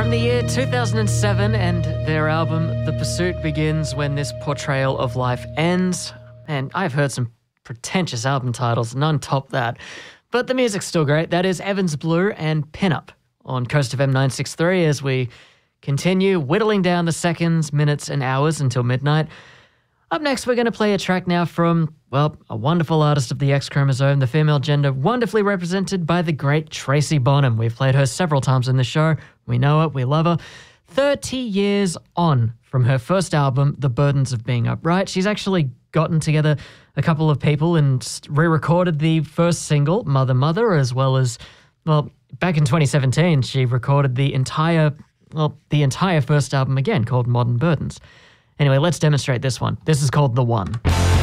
From the year 2007 and their album The Pursuit Begins When This Portrayal of Life Ends. And I've heard some pretentious album titles, none top that. But the music's still great. That is Evans Blue and Pinup on Coast FM 963 as we continue whittling down the seconds, minutes and hours until midnight. Up next, we're going to play a track now from, well, a wonderful artist of the X chromosome, the female gender, wonderfully represented by the great Tracy Bonham. We've played her several times in the show. We know her, we love her. 30 years on from her first album, The Burdens of Being Upright, she's actually gotten together a couple of people and re-recorded the first single, Mother Mother, as well as, well, back in 2017, she recorded the entire first album again called Modern Burdens. Anyway, let's demonstrate this one. This is called The One.